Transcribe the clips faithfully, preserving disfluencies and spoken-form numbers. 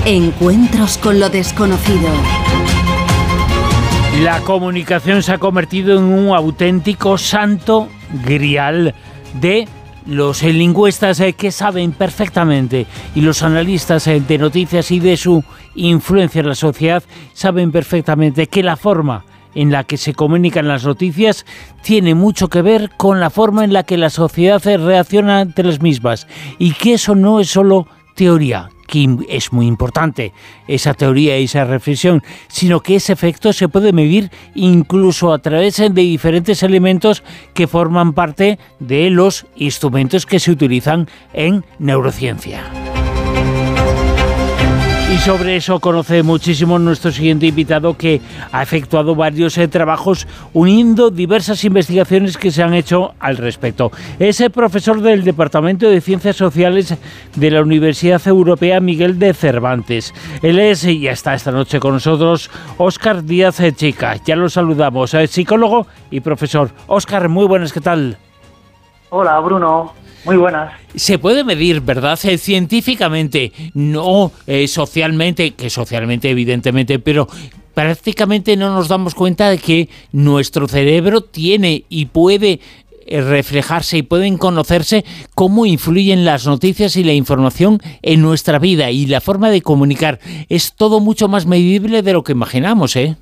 Encuentros con lo desconocido. La comunicación se ha convertido en un auténtico santo grial de los lingüistas que saben perfectamente, y los analistas de noticias y de su influencia en la sociedad saben perfectamente que la forma en la que se comunican las noticias tiene mucho que ver con la forma en la que la sociedad reacciona ante las mismas, y que eso no es solo teoría, que es muy importante esa teoría y esa reflexión, sino que ese efecto se puede medir incluso a través de diferentes elementos que forman parte de los instrumentos que se utilizan en neurociencia. Y sobre eso conoce muchísimo nuestro siguiente invitado, que ha efectuado varios eh, trabajos uniendo diversas investigaciones que se han hecho al respecto. Es el profesor del Departamento de Ciencias Sociales de la Universidad Europea Miguel de Cervantes. Él es, y ya está esta noche con nosotros, Óscar Díaz Chica. Ya lo saludamos, es psicólogo y profesor. Óscar, muy buenas, ¿qué tal? Hola, Bruno. Muy buenas. Se puede medir, ¿verdad? Eh, científicamente, no eh, socialmente, que socialmente evidentemente, pero prácticamente no nos damos cuenta de que nuestro cerebro tiene y puede eh, reflejarse y pueden conocerse cómo influyen las noticias y la información en nuestra vida y la forma de comunicar. Es todo mucho más medible de lo que imaginamos, ¿eh?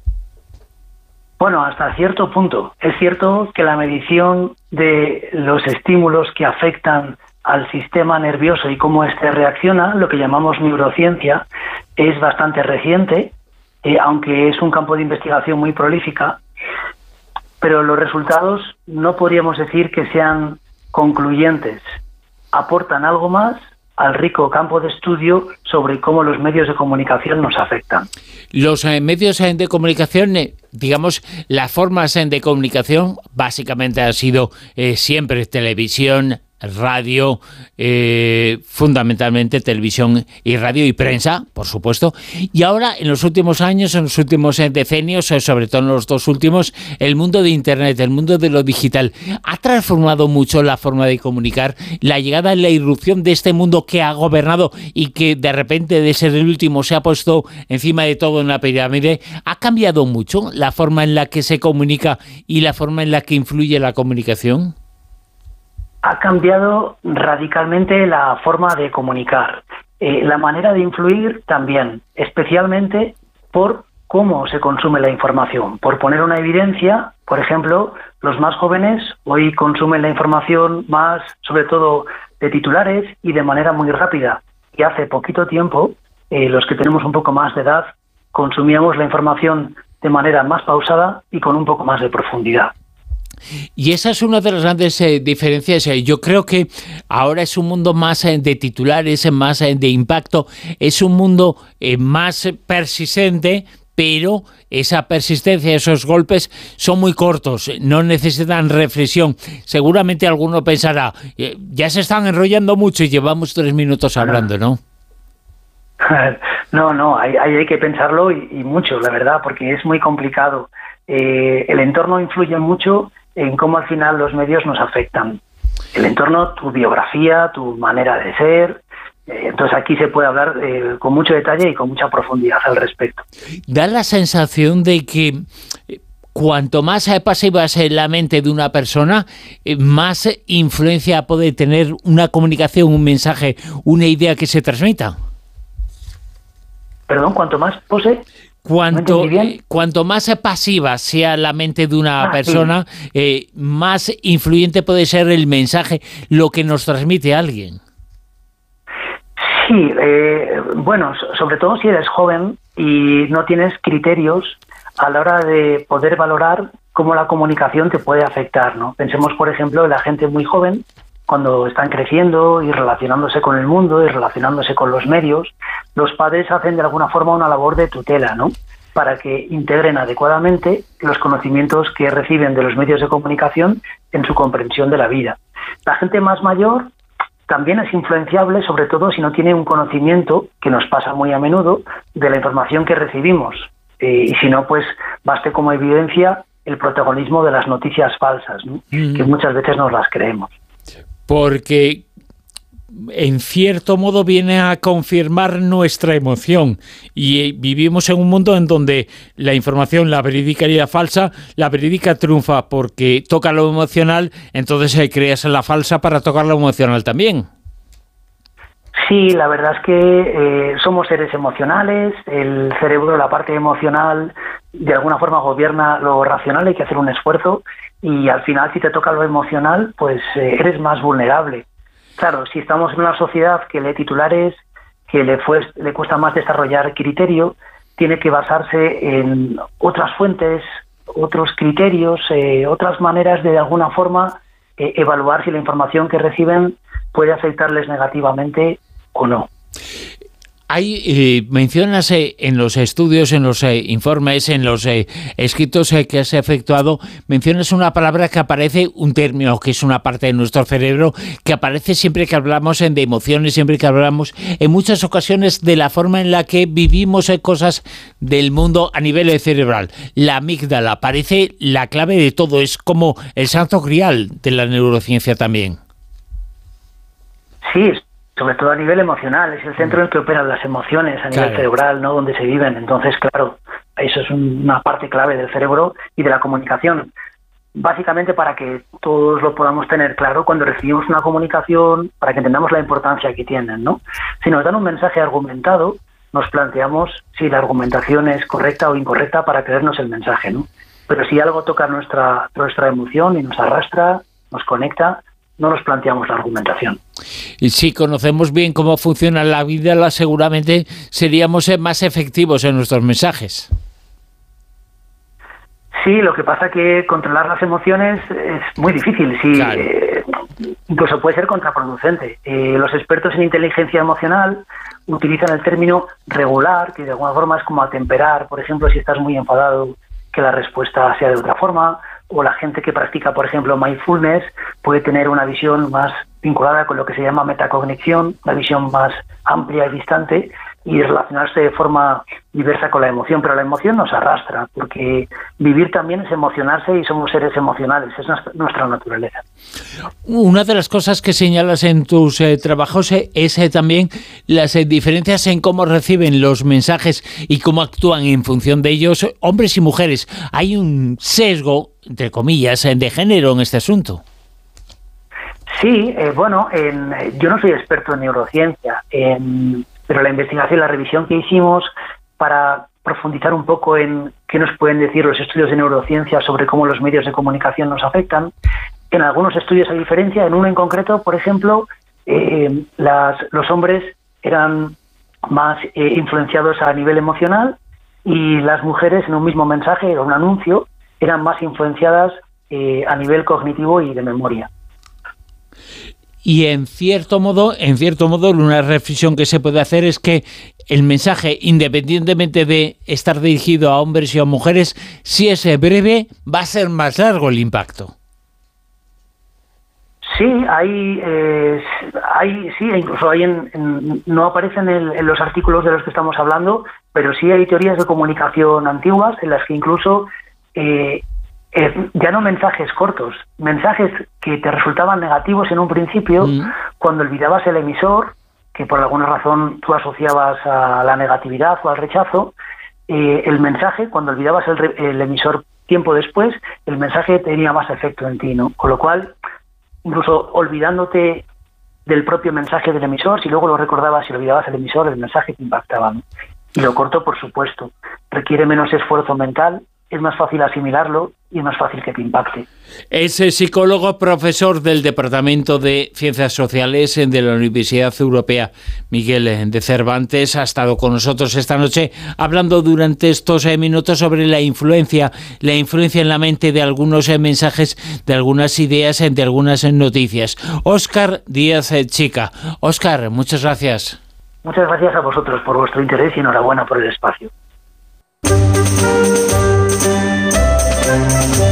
Bueno, hasta cierto punto. Es cierto que la medición de los estímulos que afectan al sistema nervioso y cómo éste reacciona, lo que llamamos neurociencia, es bastante reciente, eh, aunque es un campo de investigación muy prolífica, pero los resultados no podríamos decir que sean concluyentes. Aportan algo más al rico campo de estudio sobre cómo los medios de comunicación nos afectan. Los eh, medios eh, de comunicación, eh, digamos, las formas eh, de comunicación básicamente han sido eh, siempre televisión, radio, eh, fundamentalmente televisión y radio y prensa, por supuesto, y ahora en los últimos años, en los últimos eh, decenios, eh, sobre todo en los dos últimos, el mundo de Internet, el mundo de lo digital, ha transformado mucho la forma de comunicar. La llegada y la irrupción de este mundo que ha gobernado y que de repente de ser el último se ha puesto encima de todo en la pirámide, ha cambiado mucho la forma en la que se comunica y la forma en la que influye la comunicación. Ha cambiado radicalmente la forma de comunicar, eh, la manera de influir también, especialmente por cómo se consume la información. Por poner una evidencia, por ejemplo, los más jóvenes hoy consumen la información más, sobre todo, de titulares y de manera muy rápida. Y hace poquito tiempo, eh, los que tenemos un poco más de edad, consumíamos la información de manera más pausada y con un poco más de profundidad. Y esa es una de las grandes eh, diferencias. Eh, yo creo que ahora es un mundo más eh, de titulares, más eh, de impacto, es un mundo eh, más persistente, pero esa persistencia, esos golpes son muy cortos, no necesitan reflexión. Seguramente alguno pensará, eh, ya se están enrollando mucho y llevamos tres minutos hablando, ¿no? No, no, ahí hay, hay que pensarlo y, y mucho, la verdad, porque es muy complicado. Eh, el entorno influye mucho en cómo al final los medios nos afectan. El entorno, tu biografía, tu manera de ser. Eh, entonces aquí se puede hablar eh, con mucho detalle y con mucha profundidad al respecto. Da la sensación de que cuanto más pasiva es la mente de una persona, eh, más influencia puede tener una comunicación, un mensaje, una idea que se transmita. Perdón, ¿cuanto más pose? Cuanto, eh, cuanto más pasiva sea la mente de una ah, persona, sí. eh, más influyente puede ser el mensaje, lo que nos transmite alguien. Sí, eh, bueno, sobre todo si eres joven y no tienes criterios a la hora de poder valorar cómo la comunicación te puede afectar, ¿no? Pensemos, por ejemplo, en la gente muy joven, cuando están creciendo y relacionándose con el mundo y relacionándose con los medios, los padres hacen de alguna forma una labor de tutela, ¿no? Para que integren adecuadamente los conocimientos que reciben de los medios de comunicación en su comprensión de la vida. La gente más mayor también es influenciable, sobre todo si no tiene un conocimiento, que nos pasa muy a menudo, de la información que recibimos. Eh, y si no, pues baste como evidencia el protagonismo de las noticias falsas, ¿no? Mm. Que muchas veces nos las creemos. Porque en cierto modo viene a confirmar nuestra emoción, y vivimos en un mundo en donde la información, la verídica y la falsa, la verídica triunfa porque toca lo emocional, entonces hay creas la falsa para tocar lo emocional también. Sí, la verdad es que eh, somos seres emocionales, el cerebro, la parte emocional, de alguna forma gobierna lo racional, hay que hacer un esfuerzo, y al final si te toca lo emocional, pues eh, eres más vulnerable. Claro, si estamos en una sociedad que lee titulares, que le, fue, le cuesta más desarrollar criterio, tiene que basarse en otras fuentes, otros criterios, eh, otras maneras de de alguna forma eh, evaluar si la información que reciben puede afectarles negativamente o no. Hay, eh, mencionas eh, en los estudios, en los eh, informes, en los eh, escritos eh, que has efectuado, mencionas una palabra que aparece, un término que es una parte de nuestro cerebro, que aparece siempre que hablamos eh, de emociones, siempre que hablamos en muchas ocasiones de la forma en la que vivimos eh, cosas del mundo a nivel eh, cerebral. La amígdala parece la clave de todo, es como el santo grial de la neurociencia también. Sí, sobre todo a nivel emocional, es el centro en el que operan las emociones a nivel claro. cerebral, ¿no? Donde se viven. Entonces, claro, eso es una parte clave del cerebro y de la comunicación. Básicamente, para que todos lo podamos tener claro, cuando recibimos una comunicación, para que entendamos la importancia que tienen, ¿no? Si nos dan un mensaje argumentado, nos planteamos si la argumentación es correcta o incorrecta para creernos el mensaje, ¿no? Pero si algo toca nuestra, nuestra emoción y nos arrastra, nos conecta, no nos planteamos la argumentación. Y si conocemos bien cómo funciona la vida, seguramente seríamos más efectivos en nuestros mensajes. Sí, lo que pasa que controlar las emociones es muy difícil, sí, claro. eh, incluso puede ser contraproducente. Eh, los expertos en inteligencia emocional utilizan el término regular, que de alguna forma es como atemperar, por ejemplo, si estás muy enfadado, que la respuesta sea de otra forma, o la gente que practica, por ejemplo, mindfulness, puede tener una visión más vinculada con lo que se llama metacognición, una visión más amplia y distante, y relacionarse de forma diversa con la emoción. Pero la emoción nos arrastra, porque vivir también es emocionarse y somos seres emocionales, es nuestra naturaleza. Una de las cosas que señalas en tus eh, trabajos eh, es eh, también las eh, diferencias en cómo reciben los mensajes y cómo actúan en función de ellos hombres y mujeres. Hay un sesgo, entre comillas, eh, de género en este asunto. Sí, eh, bueno, en, yo no soy experto en neurociencia, en, pero la investigación, la revisión que hicimos para profundizar un poco en qué nos pueden decir los estudios de neurociencia sobre cómo los medios de comunicación nos afectan, en algunos estudios hay diferencia, en uno en concreto, por ejemplo, eh, las, los hombres eran más eh, influenciados a nivel emocional y las mujeres en un mismo mensaje o un anuncio eran más influenciadas eh, a nivel cognitivo y de memoria. Y en cierto modo, en cierto modo, una reflexión que se puede hacer es que el mensaje, independientemente de estar dirigido a hombres y a mujeres, si es breve, va a ser más largo el impacto. Sí, hay, eh, hay sí, incluso hay en, en, no aparecen en, en los artículos de los que estamos hablando, pero sí hay teorías de comunicación antiguas en las que incluso eh, eh, ya no mensajes cortos, mensajes que te resultaban negativos en un principio, mm. cuando olvidabas el emisor, que por alguna razón tú asociabas a la negatividad o al rechazo, eh, el mensaje, cuando olvidabas el, el emisor tiempo después, el mensaje tenía más efecto en ti, ¿no? Con lo cual, incluso olvidándote del propio mensaje del emisor, si luego lo recordabas y olvidabas el emisor, el mensaje te impactaba, ¿no? Y lo corto, por supuesto, requiere menos esfuerzo mental, es más fácil asimilarlo y es más fácil que te impacte. Es psicólogo, profesor del Departamento de Ciencias Sociales de la Universidad Europea, Miguel de Cervantes, ha estado con nosotros esta noche hablando durante estos minutos sobre la influencia, la influencia en la mente de algunos mensajes, de algunas ideas, de algunas noticias. Óscar Díaz Chica. Óscar, muchas gracias. Muchas gracias a vosotros por vuestro interés y enhorabuena por el espacio.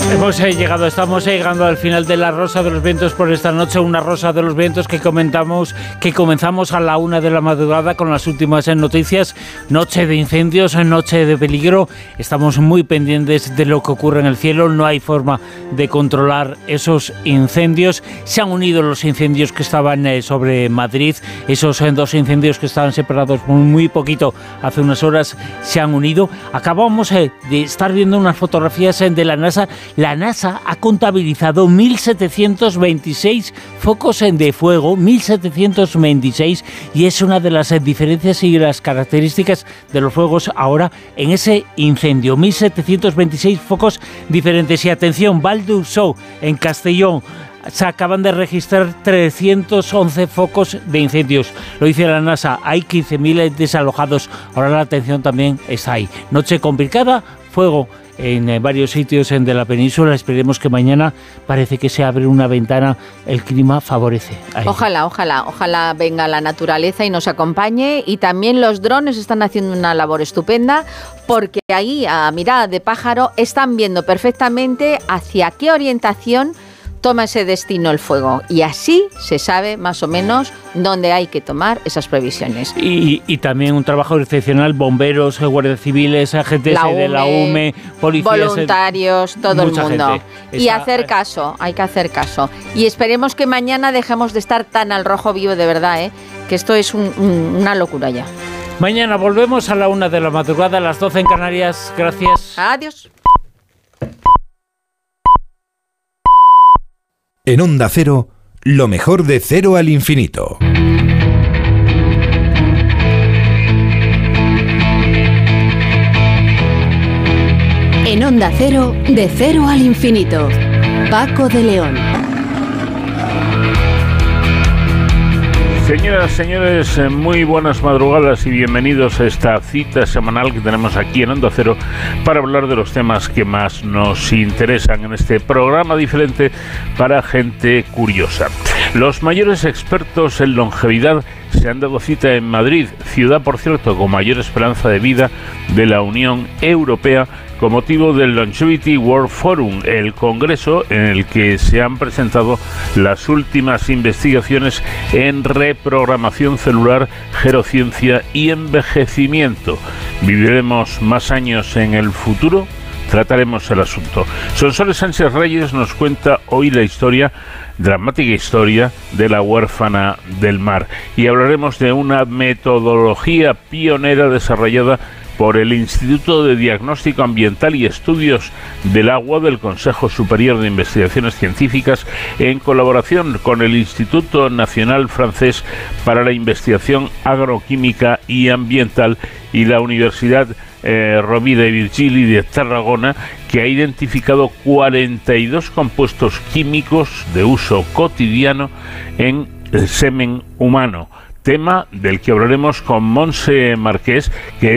Hemos eh, llegado, estamos eh, llegando al final de la Rosa de los Vientos por esta noche, una Rosa de los Vientos que comentamos, que comenzamos a la una de la madrugada con las últimas eh, noticias, noche de incendios, noche de peligro, estamos muy pendientes de lo que ocurre en el cielo, no hay forma de controlar esos incendios, se han unido los incendios que estaban eh, sobre Madrid, esos eh, dos incendios que estaban separados por muy poquito, hace unas horas se han unido, acabamos eh, de estar viendo unas fotografías eh, de la NASA. La NASA ha contabilizado mil setecientos veintiséis focos de fuego, mil setecientos veintiséis, y es una de las diferencias y las características de los fuegos ahora en ese incendio. mil setecientos veintiséis focos diferentes. Y atención, Val d'Ursó, en Castellón, se acaban de registrar trescientos once focos de incendios. Lo dice la NASA, hay quince mil desalojados. Ahora la atención también está ahí. Noche complicada, fuego en varios sitios de la península. Esperemos que mañana parece que se abre una ventana, el clima favorece. Ahí. Ojalá, ojalá, ojalá venga la naturaleza y nos acompañe, y también los drones están haciendo una labor estupenda, porque ahí a mirada de pájaro están viendo perfectamente hacia qué orientación toma ese destino el fuego, y así se sabe más o menos dónde hay que tomar esas previsiones. Y, y también un trabajo excepcional, bomberos, guardias civiles, agentes la U M E, de la U M E, policías, voluntarios, todo el mundo. Gente. Y Esa, hacer caso, hay que hacer caso. Y esperemos que mañana dejemos de estar tan al rojo vivo, de verdad, ¿eh? Que esto es un, un, una locura ya. Mañana volvemos a la una de la madrugada, a las doce en Canarias. Gracias. Adiós. En Onda Cero, lo mejor de Cero al Infinito. En Onda Cero, de Cero al Infinito. Paco de León. Señoras, señores, muy buenas madrugadas y bienvenidos a esta cita semanal que tenemos aquí en Onda Cero para hablar de los temas que más nos interesan en este programa diferente para gente curiosa. Los mayores expertos en longevidad se han dado cita en Madrid, ciudad, por cierto, con mayor esperanza de vida de la Unión Europea, con motivo del Longevity World Forum, el congreso en el que se han presentado las últimas investigaciones en reprogramación celular, gerociencia y envejecimiento. ¿Viviremos más años en el futuro? Trataremos el asunto. Sonsoles Sánchez Reyes nos cuenta hoy la historia, dramática historia, de la huérfana del mar, y hablaremos de una metodología pionera desarrollada por el Instituto de Diagnóstico Ambiental y Estudios del Agua del Consejo Superior de Investigaciones Científicas, en colaboración con el Instituto Nacional Francés para la Investigación Agroquímica y Ambiental y la Universidad eh, Rovira i Virgili de Tarragona, que ha identificado cuarenta y dos compuestos químicos de uso cotidiano en el semen humano. Tema del que hablaremos con Montse Marqués, que